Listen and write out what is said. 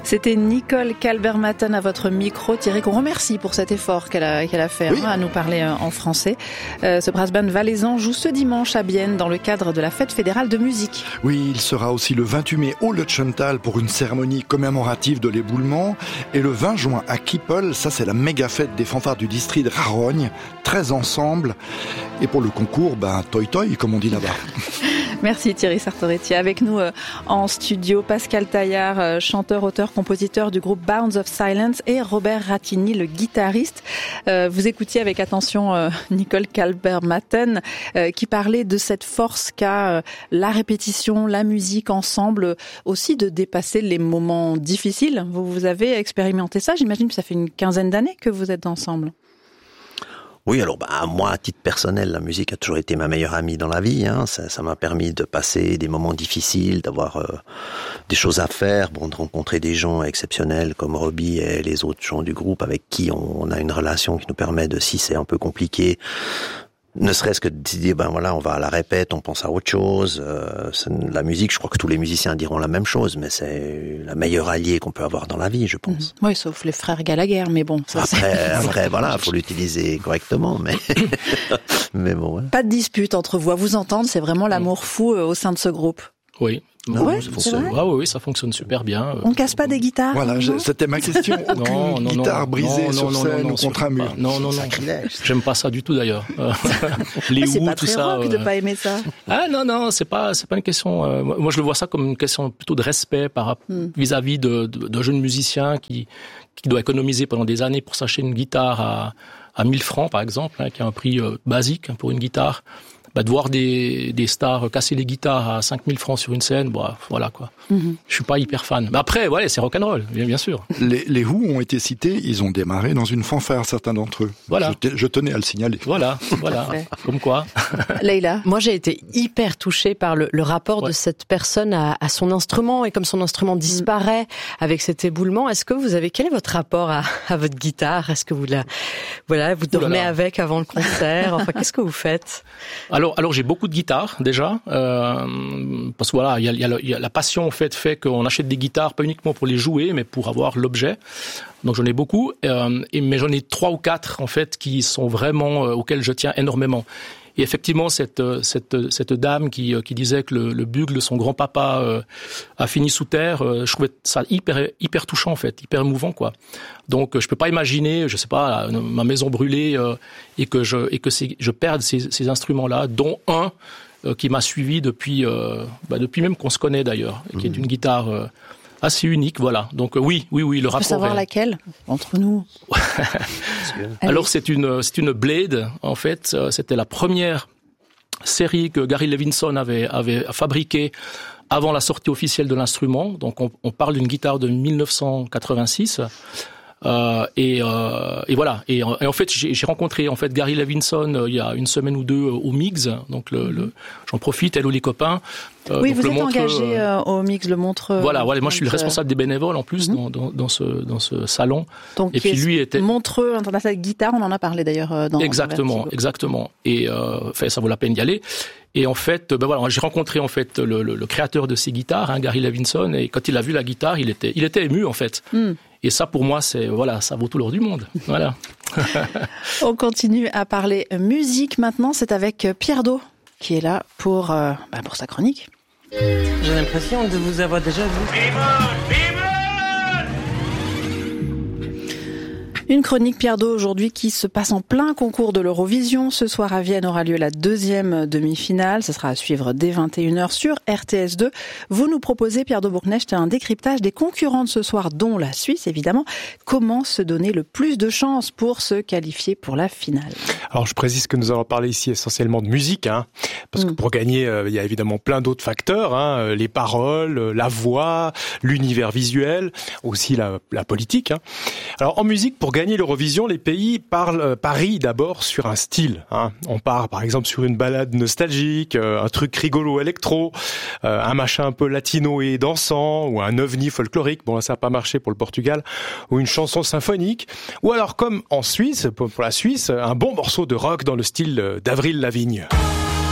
C'était Nicole Calvert-Matten à votre micro, Thierry, qu'on remercie pour cet effort qu'elle a fait à nous parler en français. Ce brass band valaisan joue ce dimanche à Bienne dans le cadre de la fête fédérale de musique. Oui, il sera aussi le 28 mai au Lutschenthal pour une cérémonie commémorative de l'éboulement. Et le 20 juin à Kippel, ça c'est la méga fête des fanfares du district de Rarogne, 13 ensembles. Et pour le concours, toi toi, comme on dit là-bas. Merci Thierry Sartoretti. Avec nous en studio, Pascal Taillard, chanteur, auteur, compositeur du groupe Bounds of Silence, et Robert Ratigny, le guitariste. Vous écoutiez avec attention Nicole Calvert-Matten qui parlait de cette force qu'a la répétition, la musique ensemble, aussi de dépasser les moments difficiles. Vous avez expérimenté ça, j'imagine que ça fait une quinzaine d'années que vous êtes ensemble. Oui, alors moi, à titre personnel, la musique a toujours été ma meilleure amie dans la vie. Ça m'a permis de passer des moments difficiles, d'avoir des choses à faire, de rencontrer des gens exceptionnels comme Robbie et les autres gens du groupe avec qui on a une relation qui nous permet de, si c'est un peu compliqué, ne serait-ce que de dire, on va à la répète, on pense à autre chose. La musique, je crois que tous les musiciens diront la même chose, mais c'est la meilleure alliée qu'on peut avoir dans la vie, je pense. Oui, sauf les frères Gallagher, mais bon. Ça, après, faut l'utiliser correctement, mais bon. Ouais. Pas de dispute entre vous. À vous entendre, c'est vraiment l'amour fou au sein de ce groupe. Oui. Oui, ça fonctionne super bien. On casse pas des guitares. Voilà, c'était ma question. Aucune guitare brisée sur scène ou contre un mur. Non. J'aime pas ça du tout d'ailleurs. Les c'est pas tout très ça. rock de pas aimer ça. Ah non, c'est pas une question. Moi, je le vois ça comme une question plutôt de respect vis-à-vis de jeunes musiciens qui doivent économiser pendant des années pour s'acheter une guitare à 1000 francs par exemple, qui est un prix basique pour une guitare. De voir des stars casser les guitares à 5000 francs sur une scène, voilà quoi. Je suis pas hyper fan. Mais après, c'est rock'n'roll, bien sûr. Les Who ont été cités, ils ont démarré dans une fanfare, certains d'entre eux. Voilà. Je tenais à le signaler. Voilà. Comme quoi. Leïla. Moi, j'ai été hyper touchée par le rapport de cette personne à son instrument, et comme son instrument disparaît avec cet éboulement, quel est votre rapport à votre guitare? Est-ce que vous dormez avec avant le concert? Enfin, qu'est-ce que vous faites? Alors j'ai beaucoup de guitares déjà, parce que il y a la passion en fait qu'on achète des guitares pas uniquement pour les jouer, mais pour avoir l'objet. Donc j'en ai beaucoup, mais j'en ai 3 ou 4 en fait qui sont vraiment auxquels je tiens énormément. Et effectivement, cette dame qui disait que le bugle de son grand-papa a fini sous terre, je trouvais ça hyper touchant en fait, hyper émouvant quoi. Donc je peux pas imaginer, je sais pas, ma maison brûlée et que je perde ces instruments-là, dont un qui m'a suivi depuis même qu'on se connaît d'ailleurs, qui est une guitare assez unique, voilà. Donc oui, le rapport. Je peux savoir laquelle entre nous. Alors c'est une Blade en fait. C'était la première série que Gary Levinson avait fabriquée avant la sortie officielle de l'instrument. Donc on parle d'une guitare de 1986. Et voilà. Et en fait, j'ai rencontré en fait Gary Levinson il y a une semaine ou deux au Mix. Donc j'en profite, elle ou les copains. Oui, vous êtes engagé au Mix, le Montreux. Voilà. Moi, je suis le responsable des bénévoles en plus dans ce salon. Donc, et puis lui était Montreux International Guitare, on en a parlé d'ailleurs dans. Exactement. Et ça vaut la peine d'y aller. Et en fait, j'ai rencontré en fait le créateur de ces guitares, Gary Levinson, et quand il a vu la guitare, il était ému en fait. Et ça, pour moi, ça vaut tout l'or du monde. Voilà. On continue à parler musique maintenant. C'est avec Pierre Do qui est là pour sa chronique. J'ai l'impression de vous avoir déjà vu. Une chronique Pierre Do aujourd'hui qui se passe en plein concours de l'Eurovision. Ce soir à Vienne aura lieu la 2e demi-finale. Ce sera à suivre dès 21h sur RTS2. Vous nous proposez, Pierre Do Bourknecht, un décryptage des concurrents de ce soir, dont la Suisse évidemment. Comment se donner le plus de chances pour se qualifier pour la finale? Alors je précise que nous allons parler ici essentiellement de musique, parce que pour gagner, il y a évidemment plein d'autres facteurs, les paroles, la voix, l'univers visuel, aussi la politique. Alors en musique, pour gagner l'Eurovision, les pays parient d'abord sur un style. On part par exemple sur une balade nostalgique, un truc rigolo électro, un machin un peu latino et dansant, ou un ovni folklorique, bon là ça n'a pas marché pour le Portugal, ou une chanson symphonique, ou alors comme en Suisse, pour la Suisse, un bon morceau de rock dans le style d'Avril Lavigne.